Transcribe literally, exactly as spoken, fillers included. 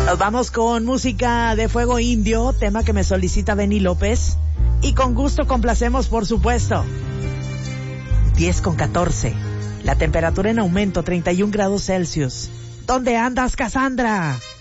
Nos vamos con música de Fuego Indio, tema que me solicita Benny López. Y con gusto complacemos, por supuesto. diez con catorce. La temperatura en aumento, treinta y un grados Celsius. ¿Dónde andas, Cassandra?